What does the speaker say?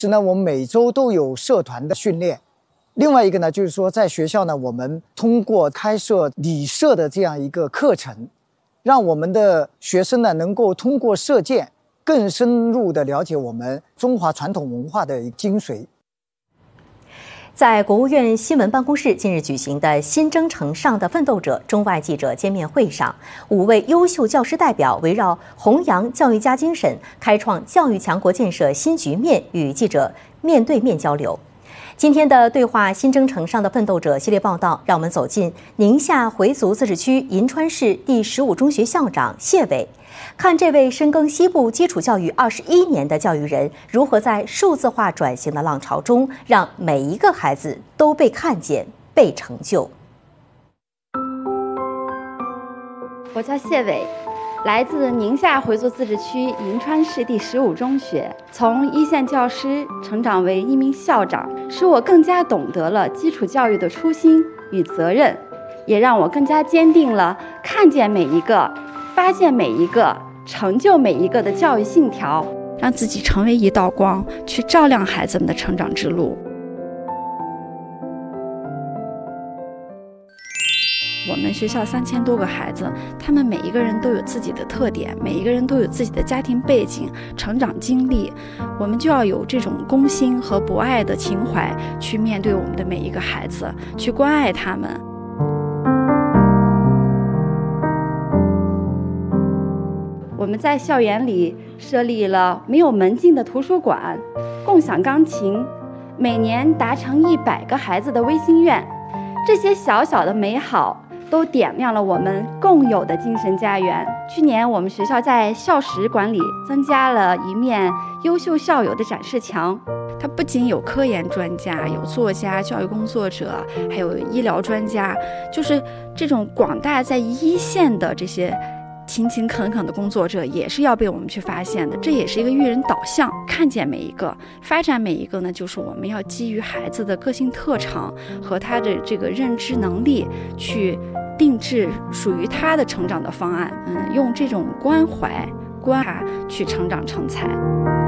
是呢，我们每周都有社团的训练。另外一个呢，就是说在学校呢，我们通过开设礼社的这样一个课程，让我们的学生呢能够通过射箭更深入地了解我们中华传统文化的精髓。 在国务院新闻办公室近日举行的新征程上的奋斗者中外记者见面会上，5位优秀教师代表围绕弘扬教育家精神，开创教育强国建设新局面，与记者面对面交流。今天的对话新征程上的奋斗者系列报道，让我们走进宁夏回族自治区银川市第15中学校长谢伟，看这位深耕西部基础教育21年的教育人，如何在数字化转型的浪潮中，让每一个孩子都被看见、被成就。 我叫谢伟，来自宁夏回族自治区银川市第15中学，从一线教师成长为一名校长，使我更加懂得了基础教育的初心与责任，也让我更加坚定了看见每一个、发现每一个、成就每一个的教育信条，让自己成为一道光，去照亮孩子们的成长之路。我们学校3000多个孩子，他们每一个人都有自己的特点，每一个人都有自己的家庭背景、成长经历，我们就要有这种公心和博爱的情怀，去面对我们的每一个孩子，去关爱他们。我们在校园里设立了没有门禁的图书馆，共享钢琴，每年达成100个孩子的微心愿，这些小小的美好都点亮了我们共有的精神家园。去年我们学校在校史馆里增加了一面优秀校友的展示墙，它不仅有科研专家，有作家、教育工作者，还有医疗专家，就是这种广大在一线的这些勤勤恳恳的工作者也是要被我们去发现的。这也是一个育人导向，看见每一个，发展每一个呢，就是我们要基于孩子的个性特长和他的这个认知能力去定制属于他的成长的方案，用这种关怀去成长成才。